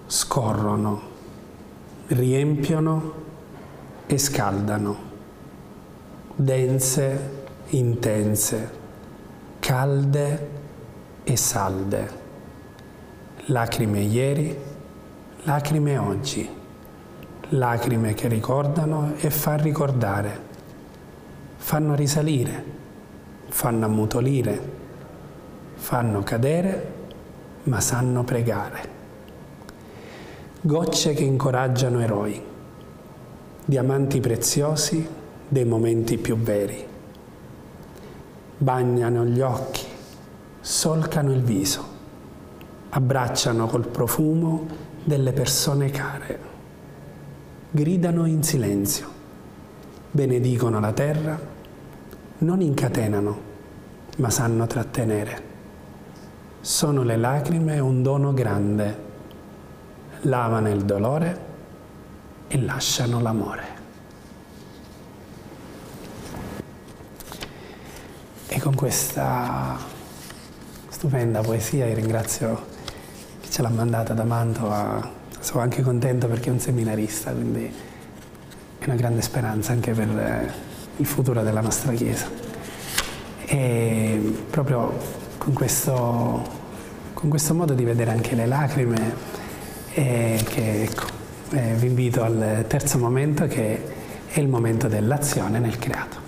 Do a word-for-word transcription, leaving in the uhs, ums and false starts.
scorrono, riempiono e scaldano, dense, intense, calde e salde, lacrime ieri, lacrime oggi, lacrime che ricordano e fa ricordare, fanno risalire, fanno ammutolire, fanno cadere, ma sanno pregare. Gocce che incoraggiano eroi, diamanti preziosi dei momenti più veri. Bagnano gli occhi, solcano il viso, abbracciano col profumo delle persone care, gridano in silenzio, benedicono la terra, non incatenano, ma sanno trattenere. Sono le lacrime un dono grande, lavano il dolore e lasciano l'amore. E con questa stupenda poesia io ringrazio chi ce l'ha mandata da Mantova. Sono anche contento perché è un seminarista, quindi è una grande speranza anche per il futuro della nostra Chiesa. E proprio con questo, con questo modo di vedere anche le lacrime, eh, che ecco, eh, vi invito al terzo momento, che è il momento dell'azione nel creato.